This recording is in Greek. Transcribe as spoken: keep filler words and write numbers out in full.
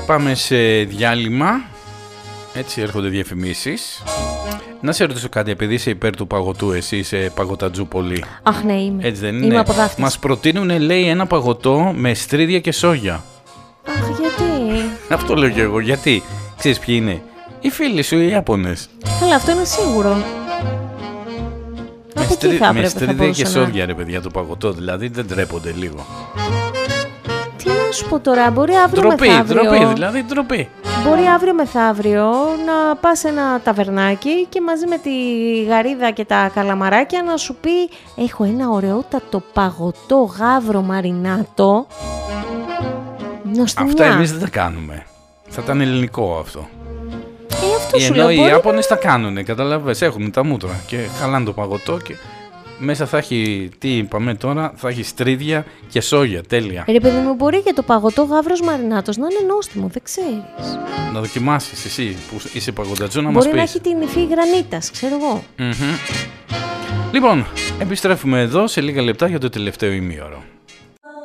πάμε σε διάλειμμα. Έτσι έρχονται διαφημίσεις. Να σε ρωτήσω κάτι, επειδή είσαι υπέρ του παγωτού, εσύ είσαι παγωτατζού πολύ. Αχ, ναι, είμαι. Έτσι δεν είμαι είναι? από δάφτης. Μας προτείνουν, λέει, ένα παγωτό με στρίδια και σόγια. Αχ, γιατί? Αυτό λέω και εγώ. Γιατί? Ξέρεις ποιοι είναι? Οι φίλοι σου, οι Ιάπωνες. Καλά, αυτό είναι σίγουρο. Με, Από στρι... εκεί θα με έπρεπε, θα στρίδια και μπορούσε να- σόγια, ρε παιδιά, το παγωτό. Δηλαδή δεν τρέπονται λίγο. Τι να σου πω τώρα, μπορεί αύριο Ντροπή, μεθαύριο. ντροπή, δηλαδή ντροπή. Μπορεί αύριο μεθαύριο να πας σε ένα ταβερνάκι και μαζί με τη γαρίδα και τα καλαμαράκια να σου πει έχω ένα ωραιότατο παγωτό γάβρο μαρινάτο. Νοστιμιά. Αυτά εμείς δεν τα κάνουμε. Θα ήταν ελληνικό αυτό. Ε, αυτό σου Ενώ λέω, οι μπορεί Ιάπωνες τα κάνουνε, καταλαβες, έχουν τα μούτρα και χαλάνε το παγωτό και μέσα θα έχει, τι είπαμε τώρα, θα έχει στρίδια και σόγια, τέλεια. Ρε παιδί μου, μπορεί και το παγωτό γάβρος μαρινάτος να είναι νόστιμο, δεν ξέρεις. Να δοκιμάσεις εσύ που είσαι παγωτατζού να μας Μπορεί πεις. να έχει την υφή γρανίτας, ξέρω εγώ. Mm-hmm. Λοιπόν, επιστρέφουμε εδώ σε λίγα λεπτά για το τελευταίο ημίωρο.